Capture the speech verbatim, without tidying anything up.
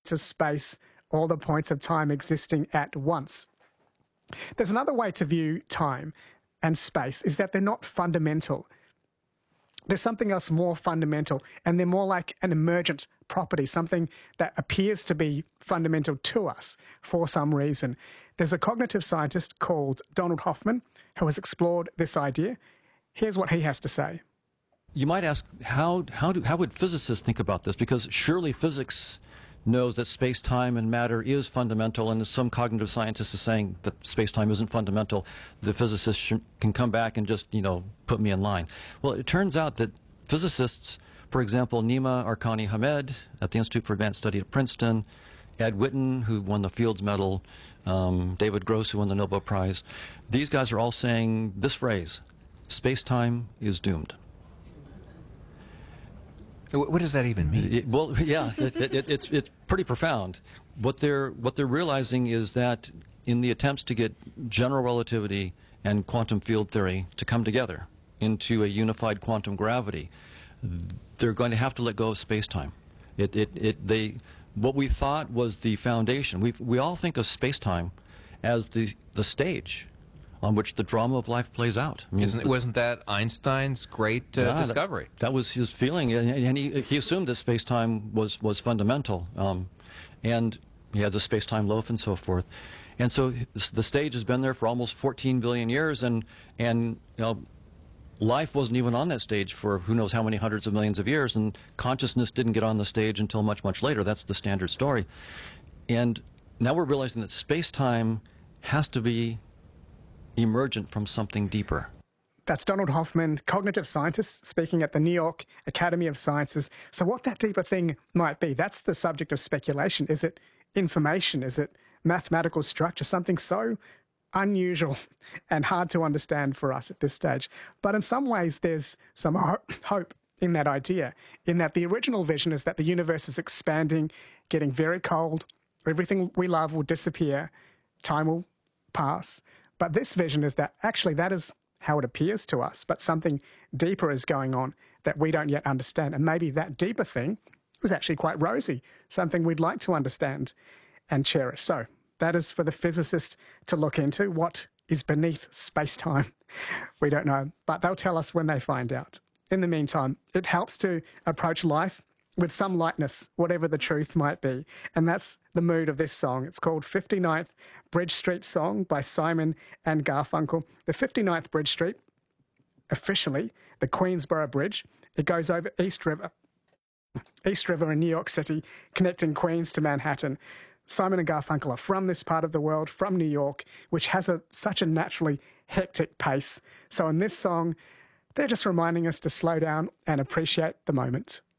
points of space, all the points of time existing at once. There's another way to view time and space, is that they're not fundamental. There's something else more fundamental, and they're more like an emergent property, something that appears to be fundamental to us for some reason. There's a cognitive scientist called Donald Hoffman who has explored this idea. Here's what he has to say. You might ask, how, how, do, how would physicists think about this? Because surely physics knows that space-time and matter is fundamental, and some cognitive scientist is saying that space-time isn't fundamental. The physicist can come back and just, you know, put me in line. Well, it turns out that physicists, for example, Nima Arkani-Hamed at the Institute for Advanced Study at Princeton, Ed Witten, who won the Fields Medal, um, David Gross, who won the Nobel Prize, these guys are all saying this phrase, space-time is doomed. What does that even mean? It, well, yeah, it, it, it's it's pretty profound. What they're what they're realizing is that in the attempts to get general relativity and quantum field theory to come together into a unified quantum gravity, they're going to have to let go of space-time. It it it they what we thought was the foundation. We we all think of space-time as the the stage on which the drama of life plays out. I mean, Isn't, wasn't that Einstein's great uh, yeah, discovery? That, that was his feeling, and, and he, he assumed that space-time was, was fundamental, um, and he had the space-time loaf and so forth. And so the stage has been there for almost fourteen billion years, and, and you know, life wasn't even on that stage for who knows how many hundreds of millions of years, and consciousness didn't get on the stage until much, much later. That's the standard story. And now we're realizing that space-time has to be emergent from something deeper. That's Donald Hoffman, cognitive scientist, speaking at the New York Academy of Sciences. So what that deeper thing might be, that's the subject of speculation. Is it information? Is it mathematical structure? Something so unusual and hard to understand for us at this stage. But in some ways, there's some ho hope in that idea, in that the original vision is that the universe is expanding, getting very cold, everything we love will disappear, time will pass. But this vision is that actually that is how it appears to us, but something deeper is going on that we don't yet understand. And maybe that deeper thing is actually quite rosy, something we'd like to understand and cherish. So that is for the physicist to look into. What is beneath space-time? We don't know, but they'll tell us when they find out. In the meantime, it helps to approach life with some lightness, whatever the truth might be. And that's the mood of this song. It's called fifty-ninth Bridge Street Song by Simon and Garfunkel. The fifty-ninth Bridge Street, officially the Queensboro Bridge, it goes over East River, East River in New York City, connecting Queens to Manhattan. Simon and Garfunkel are from this part of the world, from New York, which has a, such a naturally hectic pace. So in this song, they're just reminding us to slow down and appreciate the moment.